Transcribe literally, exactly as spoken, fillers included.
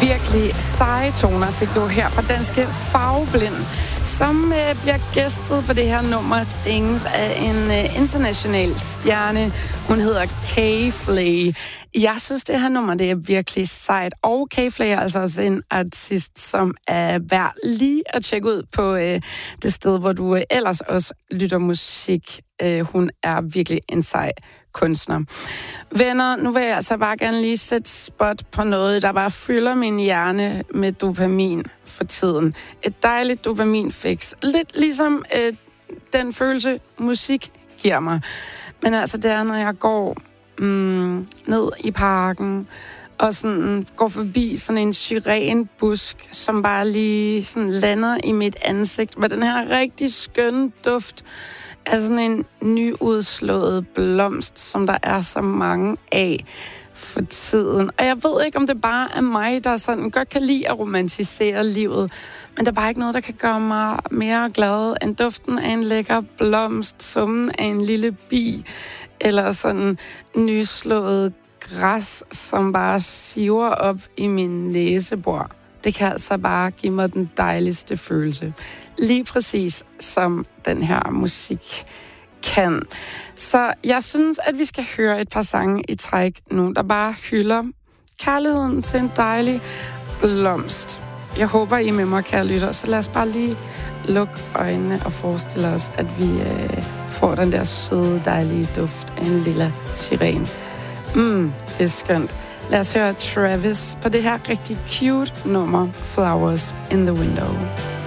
Virkelig seje toner fik du her fra danske Farveblind, som øh, bliver gæstet på det her nummer Things af en øh, international stjerne. Hun hedder K-Flay. Jeg synes, det her nummer det er virkelig sejt. Og K-Flay er altså også en artist, som er værd lige at tjekke ud på øh, det sted, hvor du øh, ellers også lytter musik. Øh, hun er virkelig en sej kunstner. Venner, nu vil jeg altså bare gerne lige sætte spot på noget, der bare fylder min hjerne med dopamin for tiden. Et dejligt dopaminfix. Lidt ligesom øh, den følelse, musik giver mig. Men altså, det er, når jeg går mm, ned i parken og sådan går forbi sådan en syrenbusk, som bare lige sådan lander i mit ansigt med den her rigtig skønne duft af sådan en nyudslået blomst, som der er så mange af for tiden. Og jeg ved ikke, om det bare er mig, der sådan godt kan lide at romantisere livet, men der er bare ikke noget, der kan gøre mig mere glad end duften af en lækker blomst, summen af en lille bi, eller sådan nyslået græs, som bare siver op i min næsebor. Det kan altså bare give mig den dejligste følelse. Lige præcis som den her musik kan. Så jeg synes, at vi skal høre et par sange i træk nu, der bare hylder kærligheden til en dejlig blomst. Jeg håber, I er med mig, kære lytter, så lad os bare lige lukke øjnene og forestille os, at vi øh, får den der søde, dejlige duft af en lille syren. Mm, det er skønt. Lad os høre Travis på det her rigtig cute nummer, Flowers in the Window.